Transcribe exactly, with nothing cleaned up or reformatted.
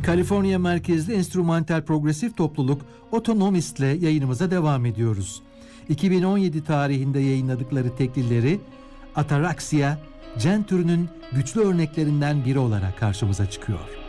Kaliforniya merkezli enstrümantal progresif topluluk Autonomist'le yayınımıza devam ediyoruz. iki bin on yedi tarihinde yayınladıkları teklileri Ataraxia, gen türünün güçlü örneklerinden biri olarak karşımıza çıkıyor.